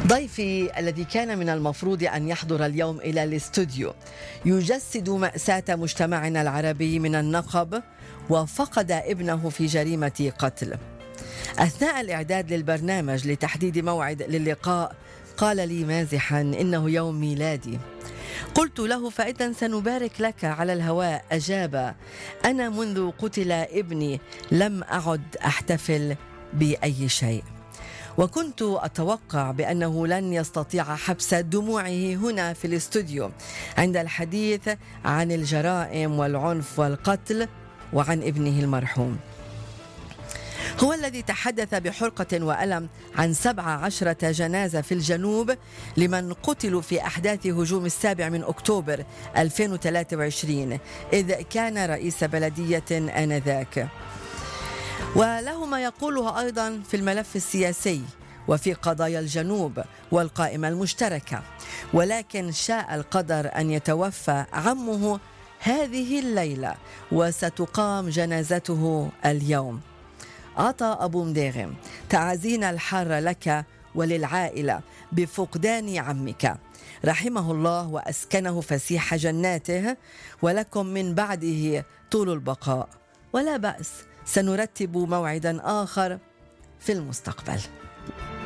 ضيفي الذي كان من المفروض أن يحضر اليوم إلى الاستوديو يجسد مأساة مجتمعنا العربي من النقب، وفقد ابنه في جريمة قتل. أثناء الإعداد للبرنامج لتحديد موعد للقاء قال لي مازحا إنه يوم ميلادي. قلت له فإذا سنبارك لك على الهواء. أجاب: أنا منذ قتل ابني لم أعد أحتفل بأي شيء. وكنت أتوقع بأنه لن يستطيع حبس دموعه هنا في الاستوديو عند الحديث عن الجرائم والعنف والقتل وعن ابنه المرحوم. هو الذي تحدث بحرقة وألم عن 17 جنازة في الجنوب لمن قتلوا في أحداث هجوم 7 أكتوبر 2023 إذ كان رئيس بلدية آنذاك. وله ما يقوله أيضا في الملف السياسي وفي قضايا الجنوب والقائمة المشتركة، ولكن شاء القدر أن يتوفى عمه هذه الليلة وستقام جنازته اليوم. عطا أبو مداغم، تعازينا الحارة لك وللعائلة بفقدان عمك، رحمه الله وأسكنه فسيح جناته، ولكم من بعده طول البقاء. ولا بأس، سنرتب موعدا آخر في المستقبل.